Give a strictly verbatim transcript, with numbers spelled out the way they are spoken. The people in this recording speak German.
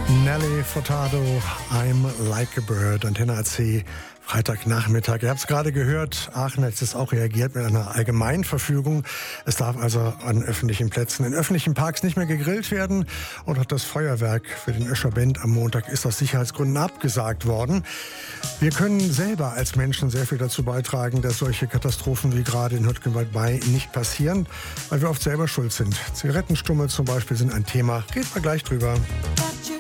Nelly Furtado, I'm Like a Bird, Antenne A C, Freitagnachmittag. Ihr habt es gerade gehört, Aachen hat jetzt auch reagiert mit einer Allgemeinverfügung. Es darf also an öffentlichen Plätzen, in öffentlichen Parks nicht mehr gegrillt werden. Und auch das Feuerwerk für den Öscher Bend am Montag ist aus Sicherheitsgründen abgesagt worden. Wir können selber als Menschen sehr viel dazu beitragen, dass solche Katastrophen wie gerade in Hürtgenwald-May nicht passieren, weil wir oft selber schuld sind. Zigarettenstummel zum Beispiel sind ein Thema. Reden wir gleich drüber.